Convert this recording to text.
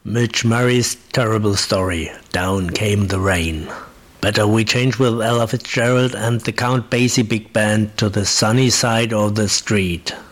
Mitch Murray's terrible story, Down Came the Rain. Better we change with Ella Fitzgerald and the Count Basie Big Band to the sunny side of the street.